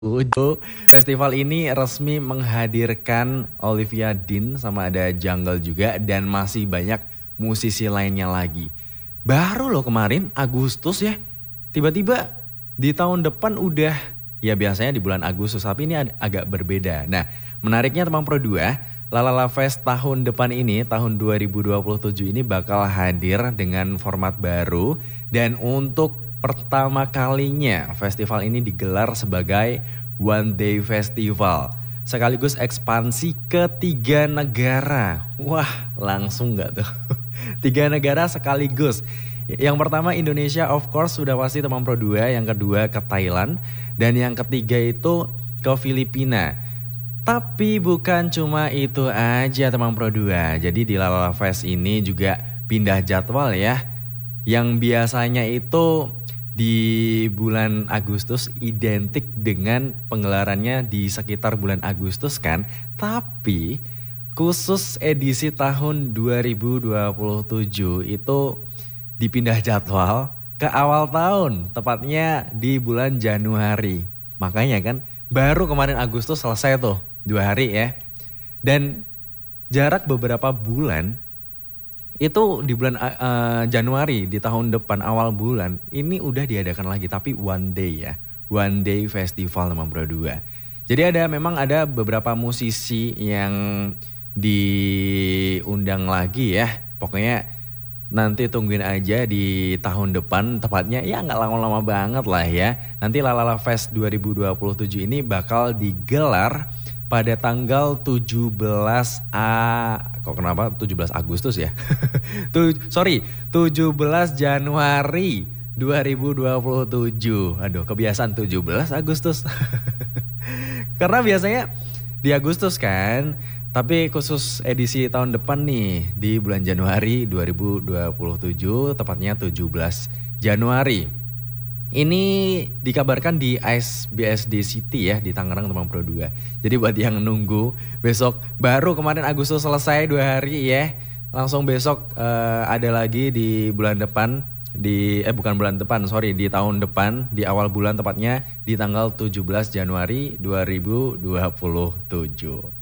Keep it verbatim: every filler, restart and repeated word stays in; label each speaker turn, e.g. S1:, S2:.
S1: Uju. Festival ini resmi menghadirkan Olivia Dean sama ada Jungle juga dan masih banyak musisi lainnya lagi. Baru loh kemarin Agustus ya, tiba-tiba di tahun depan udah, ya biasanya di bulan Agustus tapi ini ag- agak berbeda. Nah menariknya teman Pro dua, Lalala Fest tahun depan ini, tahun dua ribu dua puluh tujuh ini bakal hadir dengan format baru. Dan untuk pertama kalinya festival ini digelar sebagai One Day Festival. Sekaligus ekspansi ke tiga negara. Wah langsung gak tuh? Tiga negara sekaligus. Yang pertama Indonesia of course sudah pasti teman Pro dua. Yang kedua ke Thailand. Dan yang ketiga itu ke Filipina. Tapi bukan cuma itu aja teman Pro dua. Jadi di Lalala Fest ini juga pindah jadwal ya. Yang biasanya itu di bulan Agustus identik dengan penggelarannya di sekitar bulan Agustus kan. Tapi khusus edisi tahun dua ribu dua puluh tujuh itu dipindah jadwal ke awal tahun. Tepatnya di bulan Januari. Makanya kan baru kemarin Agustus selesai tuh. Dua hari ya. Dan jarak beberapa bulan itu di bulan uh, Januari di tahun depan awal bulan ini udah diadakan lagi tapi one day ya. One day festival teman Pro dua. Jadi ada memang ada beberapa musisi yang diundang lagi ya. Pokoknya nanti tungguin aja di tahun depan, tepatnya ya nggak lama-lama banget lah ya. Nanti Lalala Fest dua ribu dua puluh tujuh ini bakal digelar pada tanggal tujuh belas A, kok kenapa tujuh belas Agustus ya? Tuh, sorry, tujuh belas Januari dua ribu dua puluh tujuh. Aduh, kebiasaan tujuh belas Agustus. Karena biasanya di Agustus kan, tapi khusus edisi tahun depan nih di bulan Januari dua ribu dua puluh tujuh, tepatnya tujuh belas Januari. Ini dikabarkan di Ice B S D City ya di Tangerang teman Pro dua. Jadi buat yang nunggu besok, baru kemarin Agustus selesai dua hari ya. Langsung besok uh, ada lagi di bulan depan. Di eh bukan bulan depan, sorry di tahun depan. Di awal bulan tepatnya di tanggal tujuh belas Januari dua ribu dua puluh tujuh.